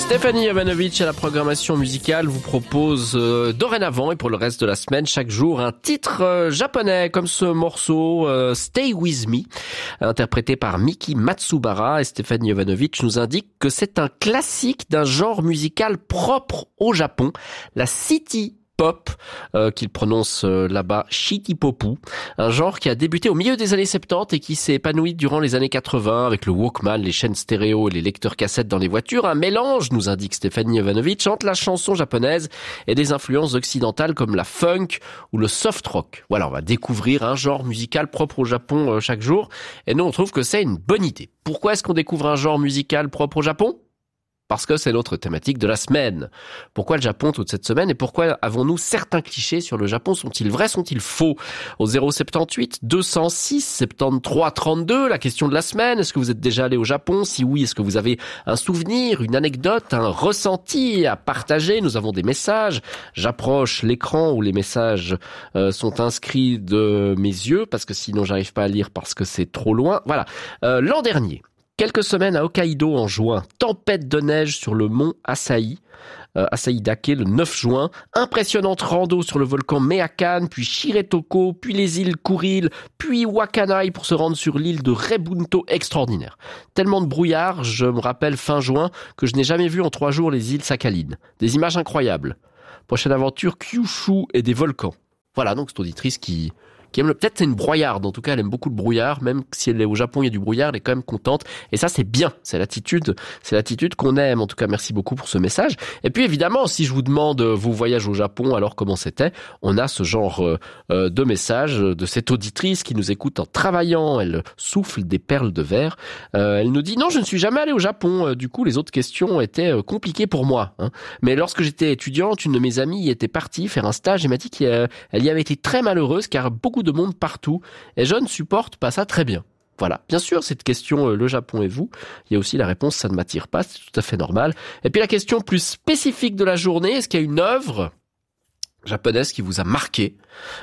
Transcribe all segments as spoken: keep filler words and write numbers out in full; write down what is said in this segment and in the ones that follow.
Stéphanie Jovanovic à la programmation musicale vous propose euh, dorénavant et pour le reste de la semaine chaque jour un titre euh, japonais comme ce morceau euh, Stay With Me interprété par Miki Matsubara, et Stéphanie Jovanovic nous indique que c'est un classique d'un genre musical propre au Japon, la city pop, euh, qu'il prononce euh, là-bas shitty-popu, un genre qui a débuté au milieu des années soixante-dix et qui s'est épanoui durant les années quatre-vingts avec le Walkman, les chaînes stéréo et les lecteurs cassettes dans les voitures, un mélange, nous indique Stéphanie Jovanovic, entre la chanson japonaise et des influences occidentales comme la funk ou le soft rock. Voilà, on va découvrir un genre musical propre au Japon euh, chaque jour, et nous on trouve que c'est une bonne idée. Pourquoi est-ce qu'on découvre un genre musical propre au Japon ? Parce que c'est notre thématique de la semaine. Pourquoi le Japon toute cette semaine et pourquoi avons-nous certains clichés sur le Japon? Sont-ils vrais, sont-ils faux? Au zéro soixante-dix-huit deux cent six soixante-treize trente-deux, la question de la semaine, est-ce que vous êtes déjà allé au Japon? Si oui, est-ce que vous avez un souvenir, une anecdote, un ressenti à partager? Nous avons des messages. J'approche l'écran où les messages euh, sont inscrits de mes yeux parce que sinon j'arrive pas à lire parce que c'est trop loin. Voilà. Euh, l'an dernier, quelques semaines à Hokkaido en juin, tempête de neige sur le mont Asahi, euh, Asahi Dake le neuf juin, impressionnante rando sur le volcan Meakan, puis Shiretoko, puis les îles Kuril, puis Wakanai pour se rendre sur l'île de Rebunto, extraordinaire. Tellement de brouillard, je me rappelle fin juin, que je n'ai jamais vu en trois jours les îles Sakhalin. Des images incroyables. Prochaine aventure, Kyushu et des volcans. Voilà donc cette auditrice qui... qui aime le... peut-être c'est une broyarde, en tout cas elle aime beaucoup le brouillard, même si elle est au Japon il y a du brouillard, elle est quand même contente, et ça c'est bien, c'est l'attitude, c'est l'attitude qu'on aime. En tout cas merci beaucoup pour ce message. Et puis évidemment, si je vous demande vos voyages au Japon, alors comment c'était, on a ce genre euh, de message de cette auditrice qui nous écoute en travaillant, elle souffle des perles de verre, euh, elle nous dit non, je ne suis jamais allée au Japon, du coup les autres questions étaient compliquées pour moi, hein. Mais lorsque j'étais étudiante, une de mes amies y était partie faire un stage et m'a dit qu'elle y avait été très malheureuse car beaucoup de monde partout, et je ne supporte pas ça très bien. Voilà. Bien sûr, cette question, euh, le Japon et vous, il y a aussi la réponse, ça ne m'attire pas, c'est tout à fait normal. Et puis la question plus spécifique de la journée, est-ce qu'il y a une œuvre japonaise qui vous a marqué?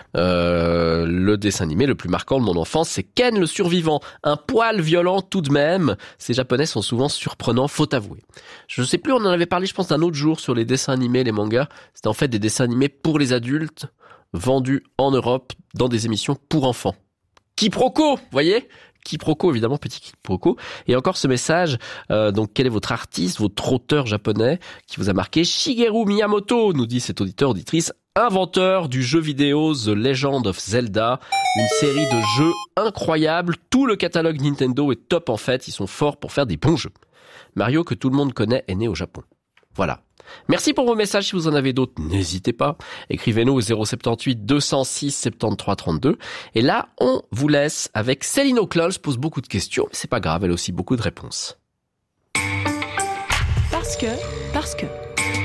euh, Le dessin animé le plus marquant de mon enfance, c'est Ken le survivant. Un poil violent tout de même. Ces japonais sont souvent surprenants, faut avouer. Je ne sais plus, on en avait parlé, je pense, d'un autre jour sur les dessins animés, les mangas. C'était en fait des dessins animés pour les adultes, vendus en Europe dans des émissions pour enfants. Quiproquo, voyez ? Quiproquo, évidemment, petit quiproquo. Et encore ce message, euh, donc quel est votre artiste, votre auteur japonais qui vous a marqué? Shigeru Miyamoto, nous dit cet auditeur, auditrice, inventeur du jeu vidéo The Legend of Zelda, une série de jeux incroyables. Tout le catalogue Nintendo est top en fait, ils sont forts pour faire des bons jeux. Mario, que tout le monde connaît, est né au Japon. Voilà. Merci pour vos messages, si vous en avez d'autres, n'hésitez pas. Écrivez-nous au zéro soixante-dix-huit deux cent six soixante-treize trente-deux. Et là, on vous laisse avec Céline Auclin. Elle se pose beaucoup de questions, mais c'est pas grave, elle a aussi beaucoup de réponses. Parce que, parce que...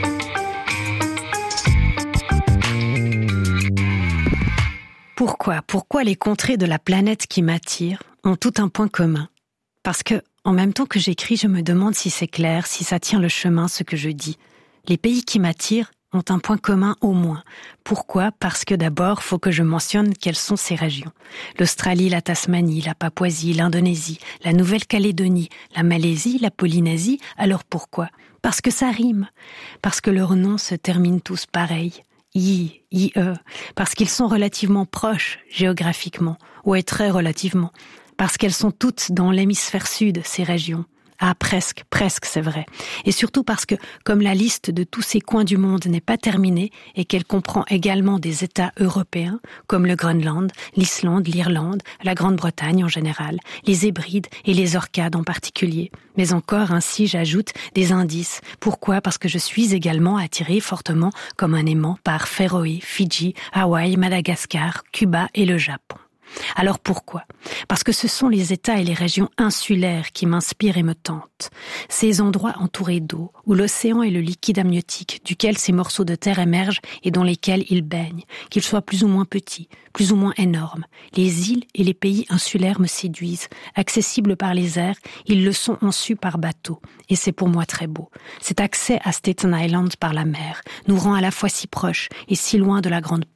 Pourquoi, pourquoi les contrées de la planète qui m'attirent ont tout un point commun? Parce que, en même temps que j'écris, je me demande si c'est clair, si ça tient le chemin, ce que je dis. Les pays qui m'attirent ont un point commun au moins. Pourquoi? Parce que d'abord, faut que je mentionne quelles sont ces régions. L'Australie, la Tasmanie, la Papouasie, l'Indonésie, la Nouvelle-Calédonie, la Malaisie, la Polynésie. Alors pourquoi? Parce que ça rime. Parce que leurs noms se terminent tous pareil. I, I, E. Parce qu'ils sont relativement proches, géographiquement. Ouais, très relativement. Parce qu'elles sont toutes dans l'hémisphère sud, ces régions. Ah, presque, presque, c'est vrai. Et surtout parce que, comme la liste de tous ces coins du monde n'est pas terminée et qu'elle comprend également des États européens, comme le Groenland, l'Islande, l'Irlande, la Grande-Bretagne en général, les Hébrides et les Orcades en particulier. Mais encore ainsi, j'ajoute des indices. Pourquoi? Parce que je suis également attirée fortement comme un aimant par Féroé, Fidji, Hawaï, Madagascar, Cuba et le Japon. Alors pourquoi? Parce que ce sont les États et les régions insulaires qui m'inspirent et me tentent. Ces endroits entourés d'eau, où l'océan est le liquide amniotique duquel ces morceaux de terre émergent et dans lesquels ils baignent, qu'ils soient plus ou moins petits, plus ou moins énormes. Les îles et les pays insulaires me séduisent. Accessibles par les airs, ils le sont en su par bateau. Et c'est pour moi très beau. Cet accès à Staten Island par la mer nous rend à la fois si proches et si loin de la grande pomme.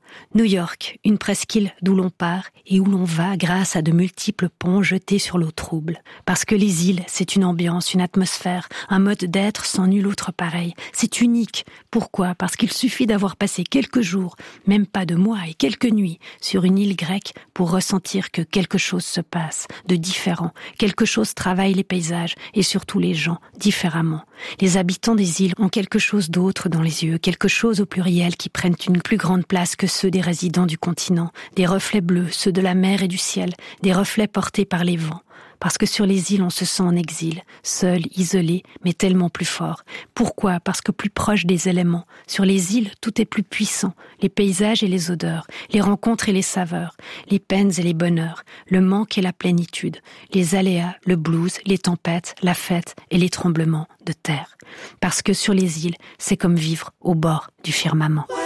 New York, une presqu'île d'où l'on part et où l'on va grâce à de multiples ponts jetés sur l'eau trouble. Parce que les îles, c'est une ambiance, une atmosphère, un mode d'être sans nul autre pareil. C'est unique. Pourquoi ? Parce qu'il suffit d'avoir passé quelques jours, même pas de mois et quelques nuits, sur une île grecque pour ressentir que quelque chose se passe, de différent. Quelque chose travaille les paysages et surtout les gens, différemment. Les habitants des îles ont quelque chose d'autre dans les yeux, quelque chose au pluriel qui prennent une plus grande place que ceux des résidents du continent, des reflets bleus, ceux de la mer et du ciel, des reflets portés par les vents. Parce que sur les îles, on se sent en exil, seul, isolé, mais tellement plus fort. Pourquoi ? Parce que plus proche des éléments. Sur les îles, tout est plus puissant. Les paysages et les odeurs, les rencontres et les saveurs, les peines et les bonheurs, le manque et la plénitude, les aléas, le blues, les tempêtes, la fête et les tremblements de terre. Parce que sur les îles, c'est comme vivre au bord du firmament.